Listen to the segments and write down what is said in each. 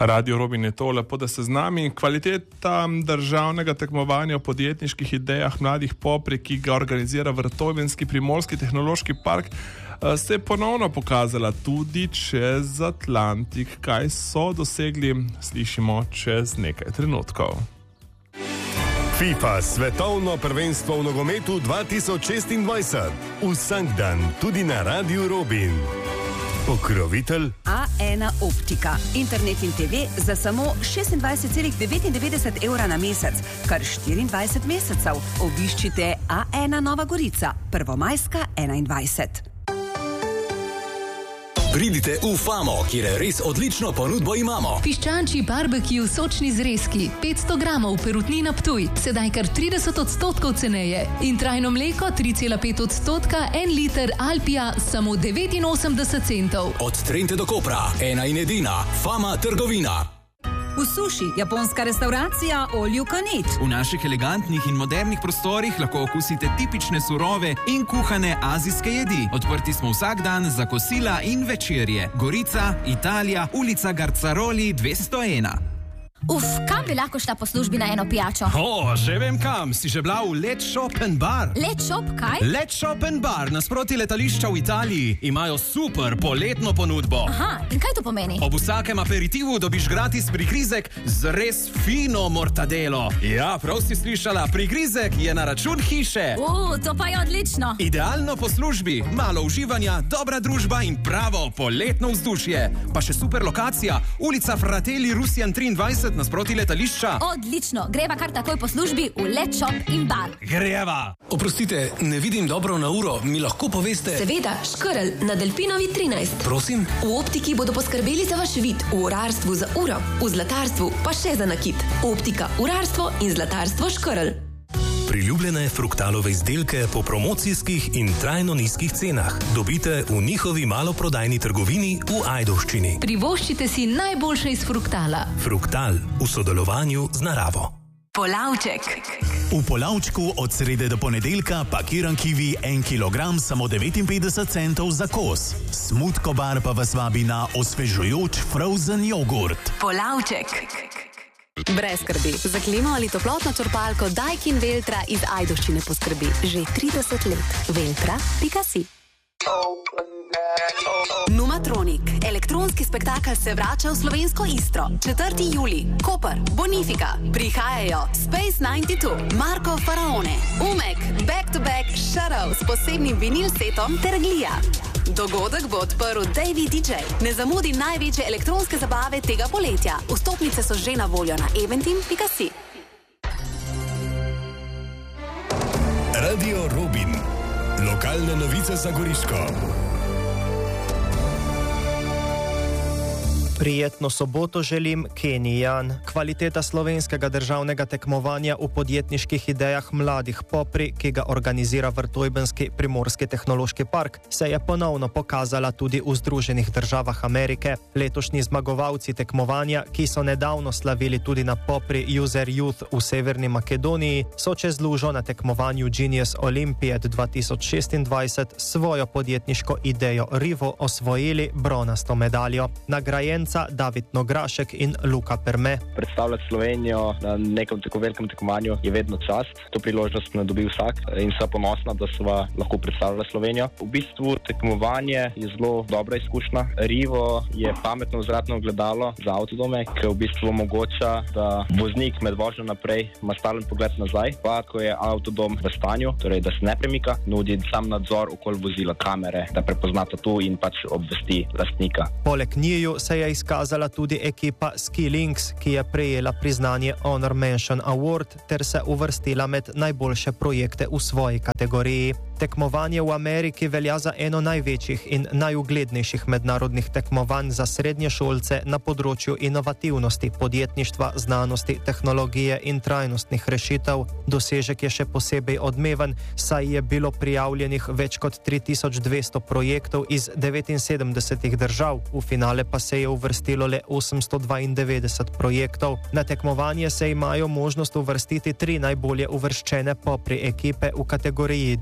Radio Robin je to, lepo, da se z nami. Kvaliteta državnega tekmovanja o podjetniških idejah mladih Popri, ki ga organizira Vrtojbenski primorski tehnološki park, se je ponovno pokazala tudi čez Atlantik. Kaj so dosegli, slišimo čez nekaj trenutkov. FIFA svetovno prvenstvo v nogometu 2026. Vsak dan tudi na Radio Robin. Pokrovitelj A1 Optika. Internet in TV za samo 26,99 evra na mesec, kar 24 mesecev. Obiščite A1 Nova Gorica, Prvomajska 21. Pridite v Famo, kjer res odlično ponudbo imamo. Piščančji barbecue sočni zrezki, 500 gramov perutnina Ptuj, sedaj kar 30% ceneje. In trajno mleko 3,5%, 1 liter Alpija, samo 89 centov. Od Trente do Kopra, ena in edina, Fama trgovina. V Suši, japonska restauracija All You Can Eat. V naših elegantnih in modernih prostorih lahko okusite tipične surove in kuhane azijske jedi. Odprti smo vsak dan za kosila in večerje. Gorica, Italija, ulica Garcaroli 201. Kam bi lahko šla po službi na eno pijačo? Že vem kam. Si že bila v Let Shop and Bar? Let Shop kaj? Let Shop and Bar, nasproti letališča v Italiji. Imajo super poletno ponudbo. Aha, in kaj to pomeni? Ob vsakem aperitivu dobiš gratis prigrizek z res fino mortadelo. Ja, prav si slišala, prigrizek je na račun hiše. To pa je odlično. Idealno po službi, malo uživanja, dobra družba in pravo poletno vzdušje. Pa še super lokacija, ulica Fratelli Rusian 23 nasproti letališča. Odlično, greva kar takoj po službi v Let Shop in Bar. Greva. Oprostite, ne vidim dobro na uro, mi lahko poveste? Seveda, Škrl na Delfinovi 13. Prosim? V optiki bodo poskrbeli za vaš vid, v urarstvu za uro, v zlatarstvu pa še za nakit. Optika, urarstvo in zlatarstvo Škrl. Priljubljene Fruktalove izdelke po promocijskih in trajno nizkih cenah dobite v njihovi maloprodajni trgovini v Ajdovščini. Privoščite si najboljše iz Fruktala. Fruktal v sodelovanju z naravo. Polavček. V Polavčku od srede do ponedeljka pakiran kivi 1 kg samo 59 centov za kos. Smutko bar pa vas vabi na osvežujoč frozen jogurt. Polavček. Brez skrbi, za klimo ali toplotno črpalko Daikin Veltra iz Ajdovščine poskrbi že 30 let. Veltra.si. Numatronik. Elektronski spektakel se vrača v slovensko Istro. 4. julij. Koper, Bonifika. Prihajajo Space 92, Marko Faraone, Umek, Back to Back, Shadow s posebnim vinil setom ter Glija. Dogodek bo odprl Davey DJ. Ne zamudi največje elektronske zabave tega poletja. Vstopnice so že na voljo na eventim.si. Radio Robin. Lokalne novice za Goriško. Prijetno soboto želim, Kenny Jan. Kvaliteta slovenskega državnega tekmovanja v podjetniških idejah mladih Popri, ki ga organizira Vrtojbenski primorski tehnološki park, se je ponovno pokazala tudi v Združenih državah Amerike. Letošnji zmagovalci tekmovanja, ki so nedavno slavili tudi na Popri User Youth v Severni Makedoniji, so čez lužo na tekmovanju Genius Olympiad 2026 svojo podjetniško idejo Rivo osvojili bronasto medaljo. Nagrajenca David Nograšek in Luka Perme. Predstavljati Slovenijo na nekem tako velikem tekmovanju je vedno čast. To priložnost ne dobi vsak in sva ponosna, da sva lahko predstavljala Slovenijo. V bistvu tekmovanje je zelo dobra izkušnja. Rivo je pametno vzvratno ogledalo za avtodome, ki v bistvu omogoča, da voznik med vožnjo naprej ima stalen pogled nazaj, pa ko je avtodom v stanju, torej da se ne premika, nudi sam nadzor okoli vozila, kamere, da prepozna tatu in pač obvesti lastnika. Poleg njiju se je izkazala tudi ekipa Skilinks, ki je prejela priznanje Honor Mention Award ter se uvrstila med najboljše projekte v svoji kategoriji. Tekmovanje v Ameriki velja za eno največjih in najuglednejših mednarodnih tekmovanj za srednješolce na področju inovativnosti, podjetništva, znanosti, tehnologije in trajnostnih rešitev. Dosežek je še posebej odmeven, saj je bilo prijavljenih več kot 3200 projektov iz 79 držav, v finale pa se je uvrstilo le 892 projektov. Na tekmovanje se imajo možnost uvrstiti 3 najbolje uvrščene Popri ekipe v kategoriji dijakov,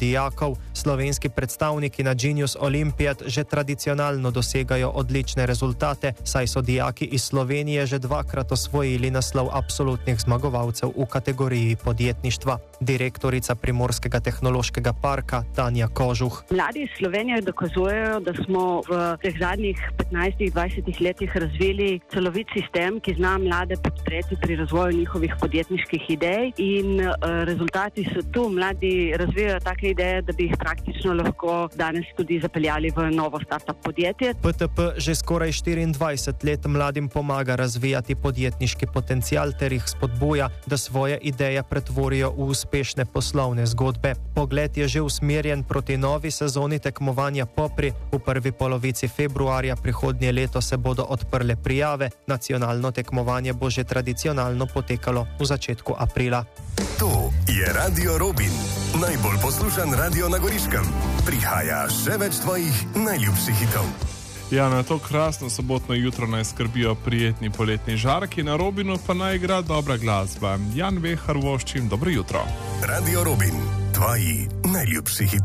naslov. Slovenski predstavniki na Genius Olympiad že tradicionalno dosegajo odlične rezultate, saj so dijaki iz Slovenije že dvakrat osvojili naslov absolutnih zmagovalcev v kategoriji podjetništva. Direktorica Primorskega tehnološkega parka Tanja Kožuh. Mladi iz Slovenije dokazujejo, da smo v teh zadnjih 15-20 letih razvili celovit sistem, ki zna mlade podpreti pri razvoju njihovih podjetniških idej in rezultati so tu. Mladi razvijajo take ideje, da bi jih praktično lahko danes tudi zapeljali v novo startup podjetje. PTP že skoraj 24 let mladim pomaga razvijati podjetniški potencial ter jih spodbuja, da svoje ideje pretvorijo v uspešne poslovne zgodbe. Pogled je že usmerjen proti novi sezoni tekmovanja Popri. V prvi polovici februarja prihodnje leto se bodo odprle prijave. Nacionalno tekmovanje bo že tradicionalno potekalo v začetku aprila. To je Radio Robin, najbolj poslušan radio na Goriškem. Prihaja še več tvojih najljubših hitov. Ja, na to krasno sobotno jutro naj skrbijo prijetni poletni žarki, na Robinu pa naj igra dobra glasba. Jan Vehar voščim, dobro jutro. Radio Robin, tvoji najljubši hitovi.